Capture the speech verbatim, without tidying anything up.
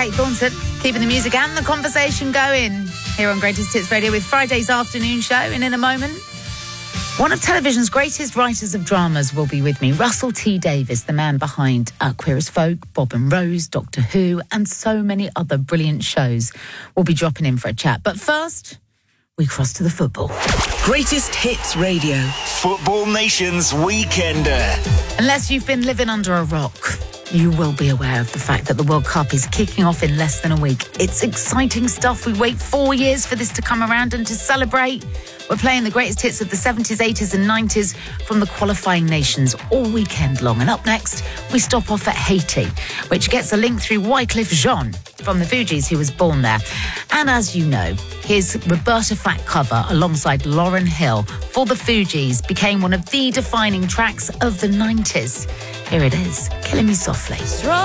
Kate Thornton, keeping the music and the conversation going here on Greatest Hits Radio with Friday's afternoon show. And in a moment, one of television's greatest writers of dramas will be with me, Russell T Davies, the man behind uh, Queer as Folk, Bob and Rose, Doctor Who, and so many other brilliant shows. We'll be dropping in for a chat. But first, we cross to the football. Greatest Hits Radio. Football Nation's Weekender. Unless you've been living under a rock, you will be aware of the fact that the World Cup is kicking off in less than a week. It's exciting stuff. We wait four years for this to come around, and to celebrate, we're playing the greatest hits of the seventies, eighties and nineties from the qualifying nations all weekend long. And up next, we stop off at Haiti, which gets a link through Wyclef Jean from the Fugees, who was born there. And as you know, his Roberta Flack cover alongside Lauryn Hill for the Fugees became one of the defining tracks of the nineties. Here it is, Killing Me Softly.